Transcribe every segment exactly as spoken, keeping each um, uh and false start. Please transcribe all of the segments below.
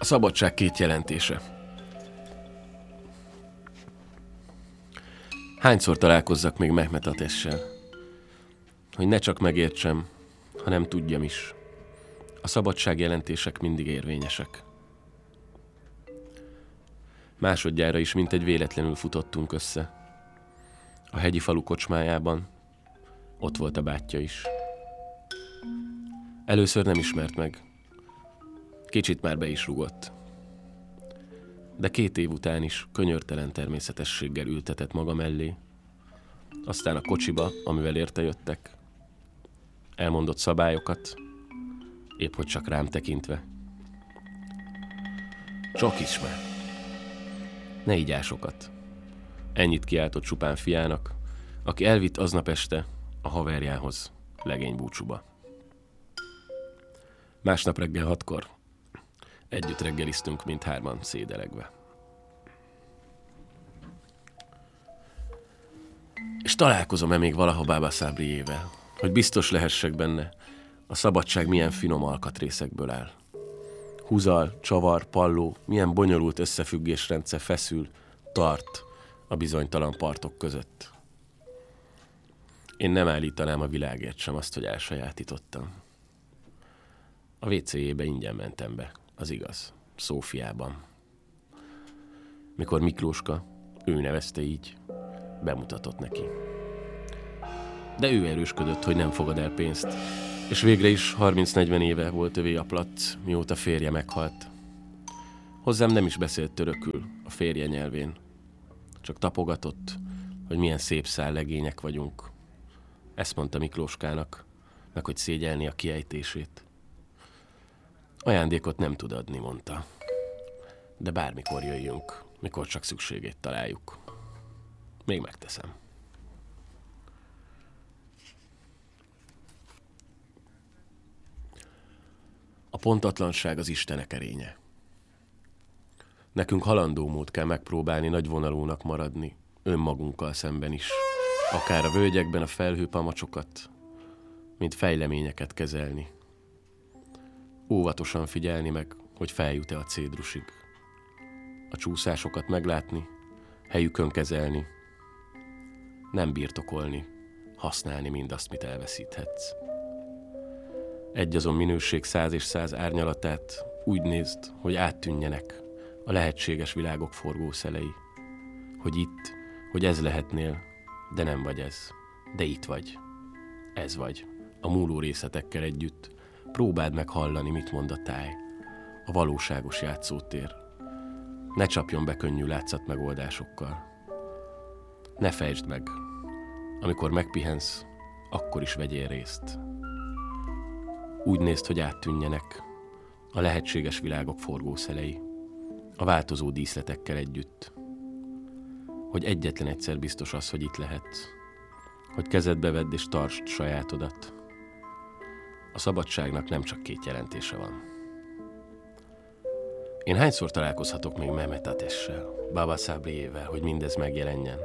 A szabadság két jelentése. Hányszor találkozzak még Mehmet Atessel, hogy ne csak megértsem, hanem tudjam is. A szabadság jelentések mindig érvényesek. Másodjára is mintegy véletlenül futottunk össze. A hegyi falu kocsmájában ott volt a bátyja is. Először nem ismert meg. Kicsit már be is rugott. De két év után is könyörtelen természetességgel ültetett maga mellé. Aztán a kocsiba, amivel érte jöttek. Elmondott szabályokat, épp hogy csak rám tekintve. Csak ismer. Ne így ásokat. Ennyit kiáltott csupán fiának, aki elvitt aznap este a haverjához legénybúcsúba. Másnap reggel hatkor együtt reggeliztünk mindhárman szédelegve. És találkozom-e még valaha Baba Sabriével, hogy biztos lehessek benne, a szabadság milyen finom alkatrészekből áll. Húzal, csavar, palló, milyen bonyolult összefüggésrendszer feszül, tart a bizonytalan partok között. Én nem állítanám a világért sem azt, hogy elsajátítottam. A vé cé-jébe ingyen mentem be, az igaz, Szófiában. Mikor Miklóska, ő nevezte így, bemutatott neki. De ő erősködött, hogy nem fogad el pénzt, és végre is harminc-negyven éve volt övé a plac, mióta férje meghalt. Hozzám nem is beszélt törökül, a férje nyelvén. Csak tapogatott, hogy milyen szép szál legények vagyunk. Ezt mondta Miklóskának, meg hogy szégyelni a kiejtését. Ajándékot nem tud adni, mondta. De bármikor jöjjünk, mikor csak szükségét találjuk. Még megteszem. A pontatlanság az Istenek erénye. Nekünk halandó mód kell megpróbálni nagyvonalúnak maradni, önmagunkkal szemben is. Akár a völgyekben a felhőpamacsokat, mint fejleményeket kezelni. Óvatosan figyelni meg, hogy feljut-e a cédrusig. A csúszásokat meglátni, helyükön kezelni. Nem birtokolni, használni mindazt, mit elveszíthetsz. Egy azon minőség száz és száz árnyalatát úgy nézd, hogy áttűnjenek a lehetséges világok forgószelei. Hogy itt, hogy ez lehetnél, de nem vagy ez. De itt vagy. Ez vagy. A múló részletekkel együtt. Próbáld meg hallani, mit mond a táj. A valóságos játszótér. Ne csapjon be könnyű látszat megoldásokkal. Ne fejtsd meg. Amikor megpihensz, akkor is vegyél részt. Úgy nézd, hogy áttűnjenek a lehetséges világok forgószelei, a változó díszletekkel együtt. Hogy egyetlen egyszer biztos az, hogy itt lehetsz. Hogy kezedbe vedd és tartsd sajátodat. A szabadságnak nem csak két jelentése van. Én hányszor találkozhatok még Mehmet Atessel, Baba Sabriével, hogy mindez megjelenjen?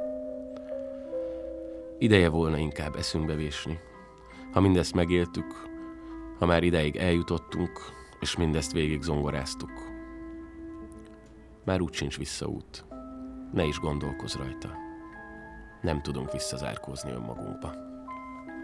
Ideje volna inkább eszünkbe vésni. Ha mindezt megéltük, ha már ideig eljutottunk, és mindezt végig zongoráztuk. Már úgy sincs visszaút. Ne is gondolkozz rajta. Nem tudunk visszazárkózni önmagunkba.